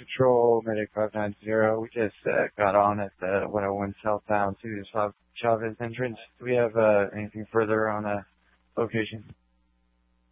Patrol, Medic 590. We just got on at the 101 southbound to the Chavez entrance. Do we have anything further on the location?